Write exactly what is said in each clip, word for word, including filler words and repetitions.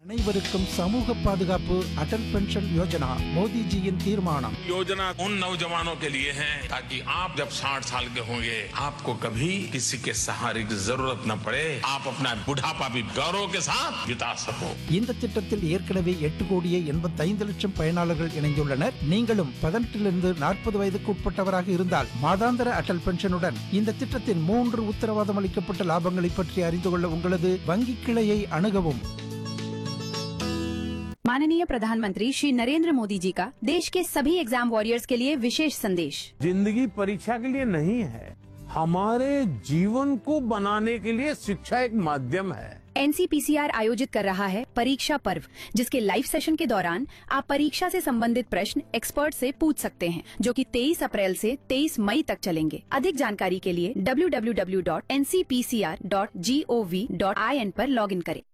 அனைவருக்கும் சமூக பாதுகாப்பு அடல் பென்ஷன் யோஜனா மோடிஜியின் தீர்மானம். योजना उन नौजवानों के लिए है ताकि आप जब साठ साल के होंगे आपको कभी किसी के सहारे की जरूरत न पड़े, आप अपना बुढ़ापा भी गौरव के साथ बिता सको. இந்த திட்டத்தில் ஏற்கனவே எட்டு கோடியே எண்பத்தைந்து லட்சம் பயனாளர்கள் இணைந்துள்ளனர். நீங்களும் பதினெட்டிலிருந்து நாற்பது வயதுக்கு உட்பட்டவராக இருந்தால் மாதாந்திர அடல் பென்ஷனுடன் இந்த திட்டத்தின் மூன்று உத்தரவாதம் அளிக்கப்பட்ட லாபங்களை பற்றி அறிந்து கொள்ள உங்களது வங்கி கிளையை அணுகவும். माननीय प्रधानमंत्री श्री नरेंद्र मोदी जी का देश के सभी एग्जाम वॉरियर्स के लिए विशेष संदेश. जिंदगी परीक्षा के लिए नहीं है, हमारे जीवन को बनाने के लिए शिक्षा एक माध्यम है. एनसीपीसीआर आयोजित कर रहा है परीक्षा पर्व, जिसके लाइव सेशन के दौरान आप परीक्षा से संबंधित प्रश्न एक्सपर्ट से पूछ सकते हैं, जो कि तेईस अप्रैल से तेईस मई तक चलेंगे. अधिक जानकारी के लिए W W W dot N C P C R dot G O V dot I N पर लॉग इन करें.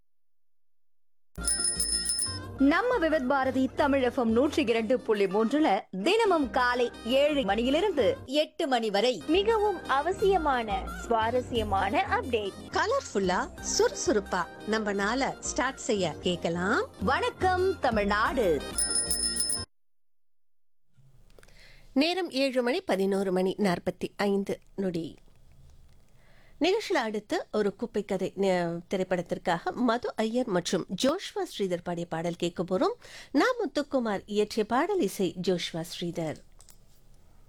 நம்ம விவித் பாரதி தமிழ் எஃப்எம் நூற்றி இரண்டு புள்ளி மூன்றுல தினமும் காலை ஏழு மணியிலிருந்து எட்டு மணி வரை மிகவும் அவசியமான சுவாரஸ்யமான அப்டேட், கலர்ஃபுல்லா சுறுசுறுப்பா நம்ம நாளை ஸ்டார்ட் செய்ய கேட்கலாம். வணக்கம் தமிழ்நாடு. நேரம் ஏழு மணி பதினோரு மணி நாற்பத்தி ஐந்து நொடி. நிகழ்ச்சியில் அடுத்து ஒரு குப்பை கதை திரைப்படத்திற்காக மது ஐயர் மற்றும் ஜோஷ்வா ஸ்ரீதர் பாடிய பாடல் கேட்க போறோம். நா முத்துக்குமார் இயற்றிய பாடல், இசை ஜோஷ்வா ஸ்ரீதர்.